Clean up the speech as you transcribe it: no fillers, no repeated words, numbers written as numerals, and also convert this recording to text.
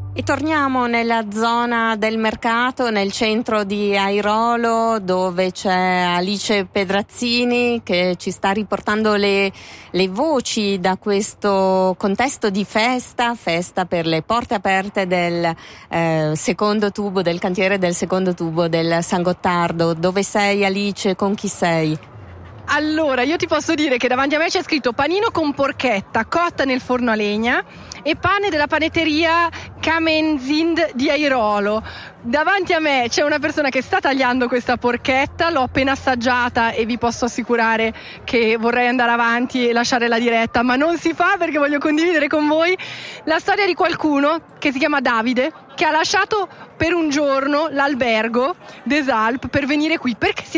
E torniamo nella zona del mercato, nel centro di Airolo, dove c'è Alice Pedrazzini che ci sta riportando le voci da questo contesto di festa per le porte aperte del secondo tubo, del cantiere del secondo tubo del San Gottardo. Dove sei, Alice? Con chi sei? Allora, io ti posso dire che davanti a me c'è scritto panino con porchetta cotta nel forno a legna e pane della panetteria Kamenzind di Airolo. Davanti a me c'è una persona che sta tagliando questa porchetta, l'ho appena assaggiata e vi posso assicurare che vorrei andare avanti e lasciare la diretta, ma non si fa perché voglio condividere con voi la storia di qualcuno che si chiama Davide, che ha lasciato per un giorno l'albergo des Alpes per venire qui. Perché si